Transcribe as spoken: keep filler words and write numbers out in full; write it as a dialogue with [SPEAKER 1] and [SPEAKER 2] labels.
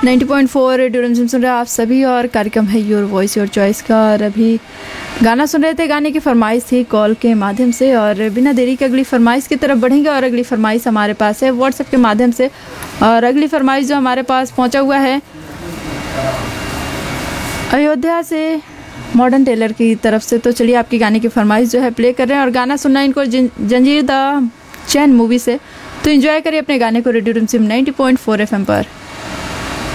[SPEAKER 1] नब्बे पॉइंट चार रेडियो रिमझिम सुन रहे हैं आप सभी और कार्यक्रम है योर वॉइस योर चॉइस का। और अभी गाना सुन रहे थे, गाने की फरमाइश थी कॉल के माध्यम से। और बिना देरी के अगली फरमाइश की तरफ बढ़ेंगे और अगली फरमाइश हमारे पास है व्हाट्सएप के माध्यम से। और अगली फरमाइश जो हमारे पास पहुंचा हुआ है अयोध्या से मॉडर्न टेलर की तरफ से। तो चलिए आपकी गाने की फरमाइश जो है प्ले कर रहे हैं और गाना सुनना इनको जंजीर द चैन मूवी से। तो एंजॉय करिए अपने गाने को रेडियो रिमझिम नब्बे पॉइंट चार एफएम पर।